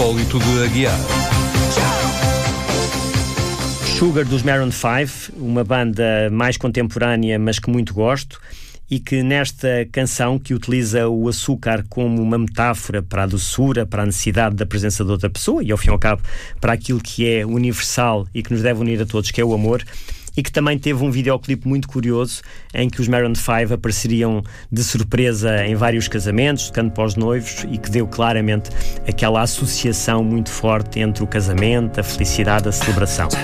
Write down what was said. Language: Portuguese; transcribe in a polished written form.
espólito de Aguiar. Sugar dos Maroon 5, uma banda mais contemporânea, mas que muito gosto, e que nesta canção, que utiliza o açúcar como uma metáfora para a doçura, para a necessidade da presença de outra pessoa e, ao fim e ao cabo, para aquilo que é universal e que nos deve unir a todos, que é o amor, e que também teve um videoclipe muito curioso em que os Maroon 5 apareceriam de surpresa em vários casamentos, tocando para os noivos, e que deu claramente aquela associação muito forte entre o casamento, a felicidade, a celebração.